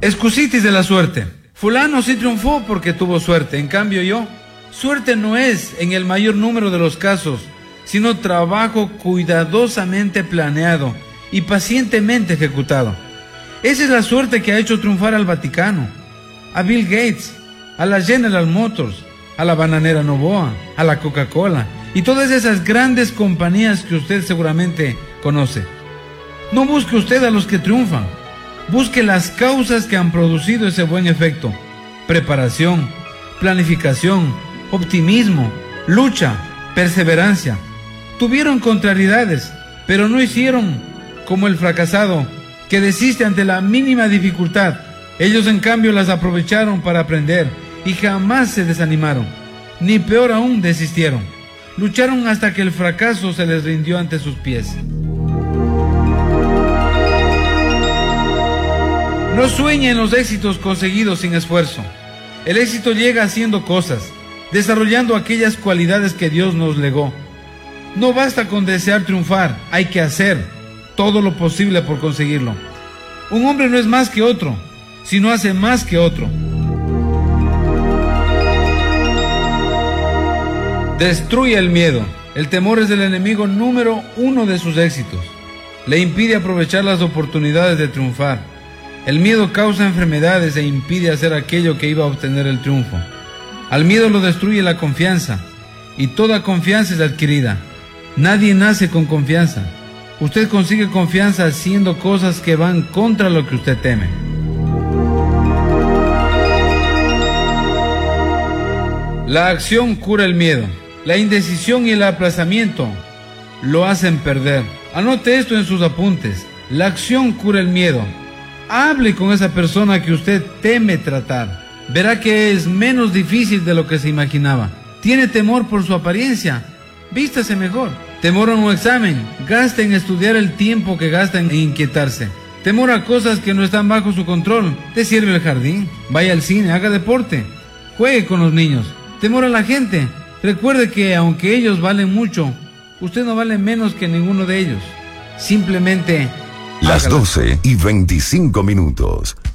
Excusitis de la suerte. Fulano sí triunfó porque tuvo suerte, en cambio yo. Suerte no es, en el mayor número de los casos, sino trabajo cuidadosamente planeado y pacientemente ejecutado. Esa es la suerte que ha hecho triunfar al Vaticano, a Bill Gates, a la General Motors, a la bananera Novoa, a la Coca-Cola y todas esas grandes compañías que usted seguramente conoce. No busque usted a los que triunfan, busque las causas que han producido ese buen efecto. Preparación, planificación, optimismo, lucha, perseverancia. Tuvieron contrariedades, pero no hicieron como el fracasado, que desiste ante la mínima dificultad. Ellos en cambio las aprovecharon para aprender y jamás se desanimaron, ni peor aún desistieron. Lucharon hasta que el fracaso se les rindió ante sus pies. No sueñen los éxitos conseguidos sin esfuerzo. El éxito llega haciendo cosas, desarrollando aquellas cualidades que Dios nos legó. No basta con desear triunfar, hay que hacer todo lo posible por conseguirlo. Un hombre no es más que otro, sino hace más que otro. Destruye el miedo. El temor es el enemigo número uno de sus éxitos. Le impide aprovechar las oportunidades de triunfar. El miedo causa enfermedades e impide hacer aquello que iba a obtener el triunfo. Al miedo lo destruye la confianza, y toda confianza es adquirida. Nadie nace con confianza. Usted consigue confianza haciendo cosas que van contra lo que usted teme. La acción cura el miedo. La indecisión y el aplazamiento lo hacen perder. Anote esto en sus apuntes. La acción cura el miedo. Hable con esa persona que usted teme tratar. Verá que es menos difícil de lo que se imaginaba. ¿Tiene temor por su apariencia? Vístase mejor. Temor a un examen. Gaste en estudiar el tiempo que gasta en inquietarse. Temor a cosas que no están bajo su control. Te sirve el jardín. Vaya al cine, haga deporte. Juegue con los niños. Temor a la gente. Recuerde que aunque ellos valen mucho, usted no vale menos que ninguno de ellos. Simplemente... Las 12:25.